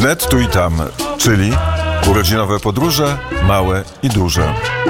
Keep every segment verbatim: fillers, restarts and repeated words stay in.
Wnet tu i tam, czyli urodzinowe podróże, małe i duże.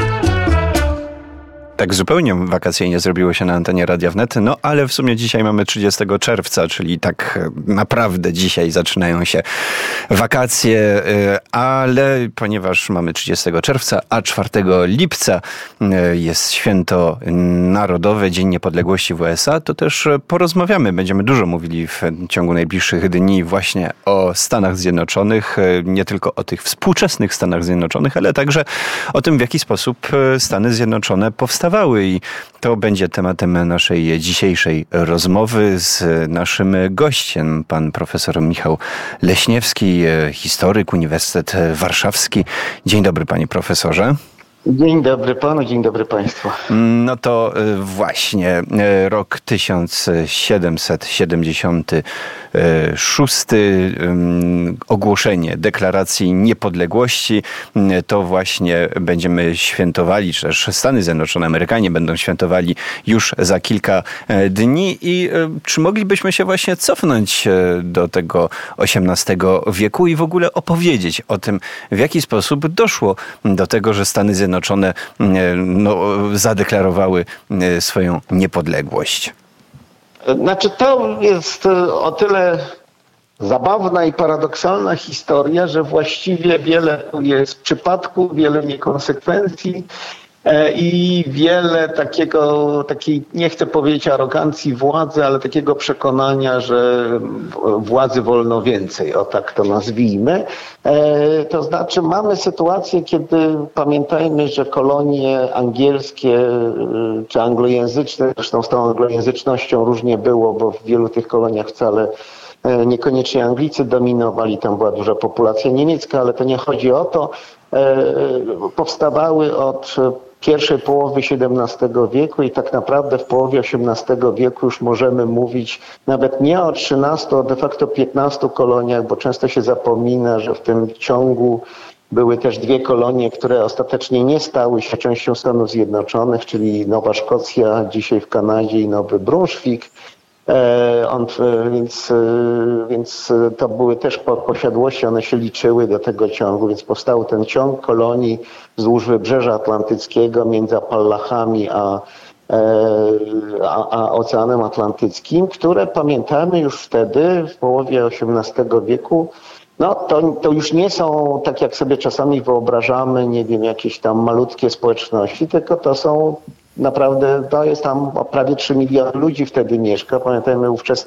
Tak zupełnie wakacyjnie zrobiło się na antenie Radia Wnet, no ale w sumie dzisiaj mamy trzydziestego czerwca, czyli tak naprawdę dzisiaj zaczynają się wakacje, ale ponieważ mamy trzydziestego czerwca, a czwartego lipca jest święto narodowe, Dzień Niepodległości w U S A, to też porozmawiamy. Będziemy dużo mówili w ciągu najbliższych dni właśnie o Stanach Zjednoczonych, nie tylko o tych współczesnych Stanach Zjednoczonych, ale także o tym, w jaki sposób Stany Zjednoczone powstawały. I to będzie tematem naszej dzisiejszej rozmowy z naszym gościem, pan profesor Michał Leśniewski, historyk, Uniwersytet Warszawski. Dzień dobry, panie profesorze. Dzień dobry panu, dzień dobry państwu. No to właśnie rok tysiąc siedemset siedemdziesiąty szósty, ogłoszenie Deklaracji Niepodległości. To właśnie będziemy świętowali, czy też Stany Zjednoczone, Amerykanie będą świętowali już za kilka dni. I czy moglibyśmy się właśnie cofnąć do tego osiemnastego wieku i w ogóle opowiedzieć o tym, w jaki sposób doszło do tego, że Stany Zjednoczone Zjednoczone no, zadeklarowały swoją niepodległość? Znaczy to jest o tyle zabawna i paradoksalna historia, że właściwie wiele jest przypadków, wiele niekonsekwencji i wiele takiego, takiej, nie chcę powiedzieć arogancji władzy, ale takiego przekonania, że władzy wolno więcej, o tak to nazwijmy. To znaczy mamy sytuację, kiedy pamiętajmy, że kolonie angielskie czy anglojęzyczne, zresztą z tą anglojęzycznością różnie było, bo w wielu tych koloniach wcale niekoniecznie Anglicy dominowali, tam była duża populacja niemiecka, ale to nie chodzi o to. Powstawały od pierwszej połowy siedemnastego wieku i tak naprawdę w połowie osiemnastego wieku już możemy mówić nawet nie o trzynastu, a de facto piętnastu koloniach, bo często się zapomina, że w tym ciągu były też dwie kolonie, które ostatecznie nie stały się częścią Stanów Zjednoczonych, czyli Nowa Szkocja, dzisiaj w Kanadzie, i Nowy Brunswik. On, więc, więc to były też posiadłości, one się liczyły do tego ciągu, więc powstał ten ciąg kolonii wzdłuż Wybrzeża Atlantyckiego między Appalachami a, a, a Oceanem Atlantyckim, które pamiętamy już wtedy, w połowie osiemnastego wieku, no to, to już nie są, tak jak sobie czasami wyobrażamy, nie wiem, jakieś tam malutkie społeczności, tylko to są naprawdę, to jest tam prawie trzy miliony ludzi wtedy mieszka. Pamiętajmy ówczesne